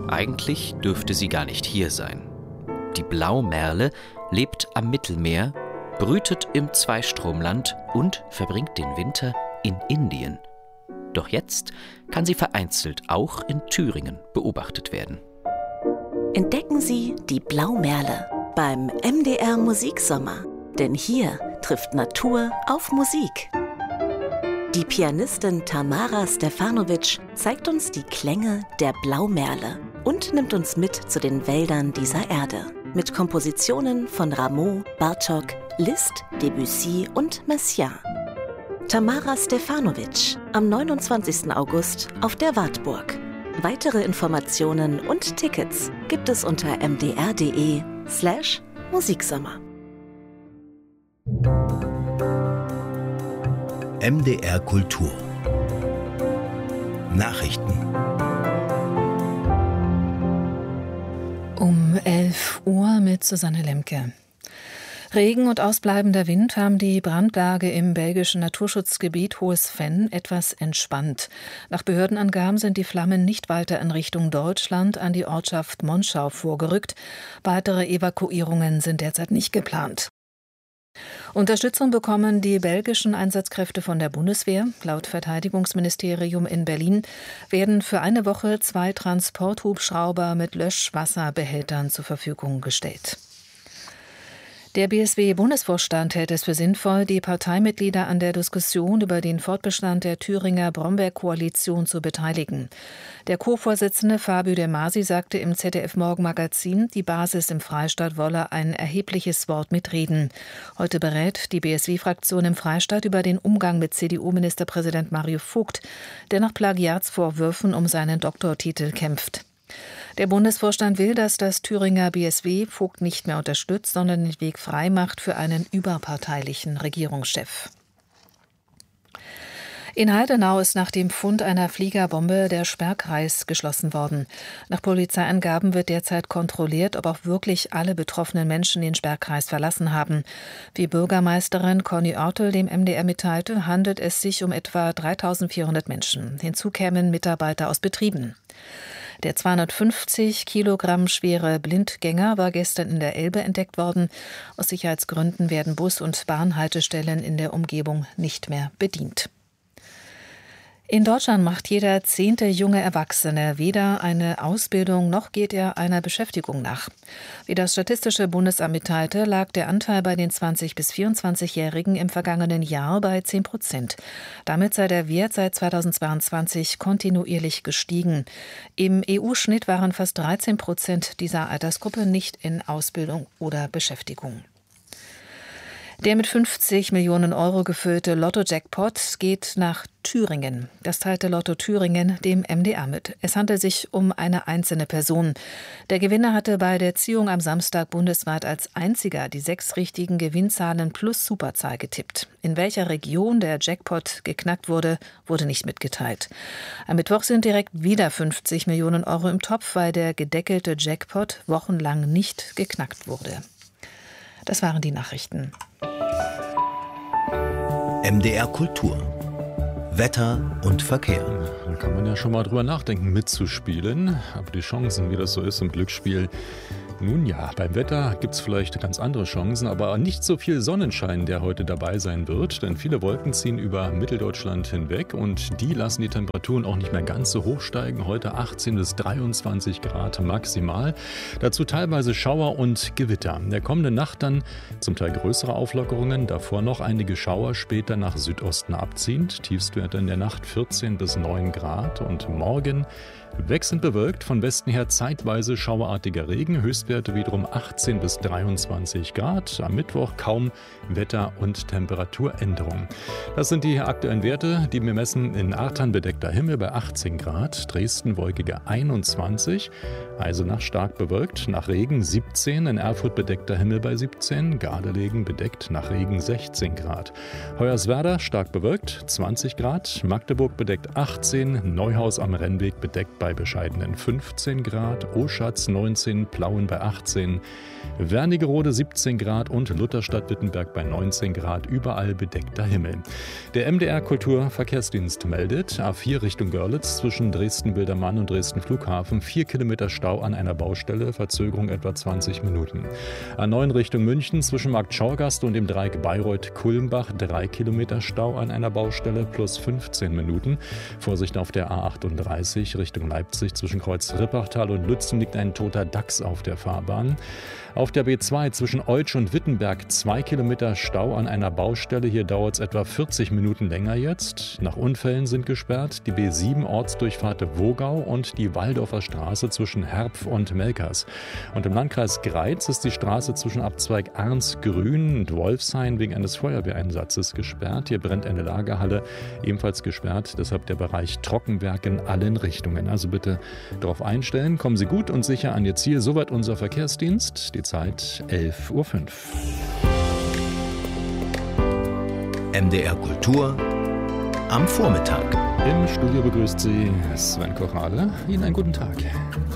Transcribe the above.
Eigentlich dürfte sie gar nicht hier sein. Die Blaumerle lebt am Mittelmeer, brütet im Zweistromland und verbringt den Winter in Indien. Doch jetzt kann sie vereinzelt auch in Thüringen beobachtet werden. Entdecken Sie die Blaumerle beim MDR Musiksommer. Denn hier trifft Natur auf Musik. Die Pianistin Tamara Stefanovic zeigt uns die Klänge der Blaumerle und nimmt uns mit zu den Wäldern dieser Erde. Mit Kompositionen von Rameau, Bartók, Liszt, Debussy und Messiaen. Tamara Stefanovic am 29. August auf der Wartburg. Weitere Informationen und Tickets gibt es unter mdr.de/Musiksommer. MDR Kultur Nachrichten Um 11 Uhr mit Susanne Lemke. Regen und ausbleibender Wind haben die Brandlage im belgischen Naturschutzgebiet Hohes Venn etwas entspannt. Nach Behördenangaben sind die Flammen nicht weiter in Richtung Deutschland an die Ortschaft Monschau vorgerückt. Weitere Evakuierungen sind derzeit nicht geplant. Unterstützung bekommen die belgischen Einsatzkräfte von der Bundeswehr. Laut Verteidigungsministerium in Berlin werden für eine Woche 2 Transporthubschrauber mit Löschwasserbehältern zur Verfügung gestellt. Der BSW-Bundesvorstand hält es für sinnvoll, die Parteimitglieder an der Diskussion über den Fortbestand der Thüringer Brombeerkoalition zu beteiligen. Der Co-Vorsitzende Fabio De Masi sagte im ZDF-Morgenmagazin, die Basis im Freistaat wolle ein erhebliches Wort mitreden. Heute berät die BSW-Fraktion im Freistaat über den Umgang mit CDU-Ministerpräsident Mario Vogt, der nach Plagiatsvorwürfen um seinen Doktortitel kämpft. Der Bundesvorstand will, dass das Thüringer BSW Vogt nicht mehr unterstützt, sondern den Weg frei macht für einen überparteilichen Regierungschef. In Heidenau ist nach dem Fund einer Fliegerbombe der Sperrkreis geschlossen worden. Nach Polizeiangaben wird derzeit kontrolliert, ob auch wirklich alle betroffenen Menschen den Sperrkreis verlassen haben. Wie Bürgermeisterin Conny Oertel dem MDR mitteilte, handelt es sich um etwa 3.400 Menschen. Hinzu kämen Mitarbeiter aus Betrieben. Der 250 Kilogramm schwere Blindgänger war gestern in der Elbe entdeckt worden. Aus Sicherheitsgründen werden Bus- und Bahnhaltestellen in der Umgebung nicht mehr bedient. In Deutschland macht jeder 10. junge Erwachsene weder eine Ausbildung noch geht er einer Beschäftigung nach. Wie das Statistische Bundesamt mitteilte, lag der Anteil bei den 20- bis 24-Jährigen im vergangenen Jahr bei 10%. Damit sei der Wert seit 2022 kontinuierlich gestiegen. Im EU-Schnitt waren fast 13% dieser Altersgruppe nicht in Ausbildung oder Beschäftigung. Der mit 50 Millionen Euro gefüllte Lotto-Jackpot geht nach Thüringen. Das teilte Lotto Thüringen dem MDR mit. Es handelt sich um eine einzelne Person. Der Gewinner hatte bei der Ziehung am Samstag bundesweit als einziger die 6 richtigen Gewinnzahlen plus Superzahl getippt. In welcher Region der Jackpot geknackt wurde, wurde nicht mitgeteilt. Am Mittwoch sind direkt wieder 50 Millionen Euro im Topf, weil der gedeckelte Jackpot wochenlang nicht geknackt wurde. Das waren die Nachrichten. MDR Kultur Wetter und Verkehr. Da kann man ja schon mal drüber nachdenken, mitzuspielen. Aber die Chancen, wie das so ist im Glücksspiel, nun ja, beim Wetter gibt es vielleicht ganz andere Chancen, aber nicht so viel Sonnenschein, der heute dabei sein wird. Denn viele Wolken ziehen über Mitteldeutschland hinweg und die lassen die Temperaturen auch nicht mehr ganz so hoch steigen. Heute 18 bis 23 Grad maximal. Dazu teilweise Schauer und Gewitter. In der kommenden Nacht dann zum Teil größere Auflockerungen. Davor noch einige Schauer, später nach Südosten abziehend. Tiefstwerte in der Nacht 14 bis 9 Grad. Und morgen wechselnd bewölkt, von Westen her zeitweise schauerartiger Regen, Höchstwerte wiederum 18 bis 23 Grad. Am Mittwoch kaum Wetter- und Temperaturänderung. Das sind die aktuellen Werte, die wir messen. In Artern bedeckter Himmel bei 18 Grad, Dresden wolkige 21, Eisenach stark bewölkt, nach Regen 17, in Erfurt bedeckter Himmel bei 17, Gardelegen bedeckt, nach Regen 16 Grad. Hoyerswerda stark bewölkt, 20 Grad, Magdeburg bedeckt 18, Neuhaus am Rennweg bedeckt bei bescheidenen 15 Grad, Oschatz 19, Plauen bei bei 18, Wernigerode 17 Grad und Lutherstadt-Wittenberg bei 19 Grad, überall bedeckter Himmel. Der MDR Kulturverkehrsdienst meldet, A4 Richtung Görlitz zwischen Dresden-Bildermann und Dresden Flughafen 4 Kilometer Stau an einer Baustelle, Verzögerung etwa 20 Minuten. A9 Richtung München zwischen Markt Schorgast und dem Dreieck Bayreuth-Kulmbach 3 Kilometer Stau an einer Baustelle plus 15 Minuten. Vorsicht auf der A38 Richtung Leipzig zwischen Kreuz Rippachtal und Lützen liegt ein toter Dachs auf der Fahrbahn. Auf der B2 zwischen Eutsch und Wittenberg 2 Kilometer Stau an einer Baustelle. Hier dauert es etwa 40 Minuten länger jetzt. Nach Unfällen sind gesperrt die B7 Ortsdurchfahrt Wogau und die Waldorfer Straße zwischen Herpf und Melkers. Und im Landkreis Greiz ist die Straße zwischen Abzweig Arnsgrün und Wolfshain wegen eines Feuerwehreinsatzes gesperrt. Hier brennt eine Lagerhalle, ebenfalls gesperrt. Deshalb der Bereich Trockenwerk in allen Richtungen. Also bitte darauf einstellen. Kommen Sie gut und sicher an Ihr Ziel. Soweit unser Verkehrsdienst. Die Zeit 11:05 Uhr. MDR Kultur am Vormittag. Im Studio begrüßt Sie Sven Kochale. Ihnen einen guten Tag.